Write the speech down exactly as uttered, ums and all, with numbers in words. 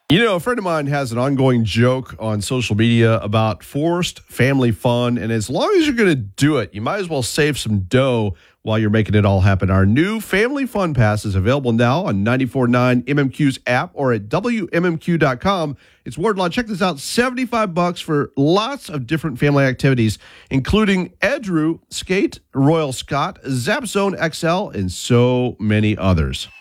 You know, a friend of mine has an ongoing joke on social media about forced family fun. And as long as you're going to do it, you might as well save some dough while you're making it all happen. Our new Family Fun Pass is available now on ninety-four point nine M M Q's app or at W M M Q dot com. It's Wardlaw. Check this out. seventy-five bucks for lots of different family activities, including Edru, Skate, Royal Scott, Zap Zone X L, and so many others.